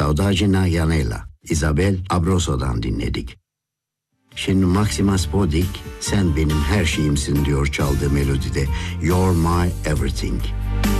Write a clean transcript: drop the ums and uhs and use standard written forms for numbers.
Saudade Yanela, Isabel Abroso'dan dinledik. Şimdi Maxima Spodik, sen benim her şeyimsin diyor çaldığı melodide You're My Everything.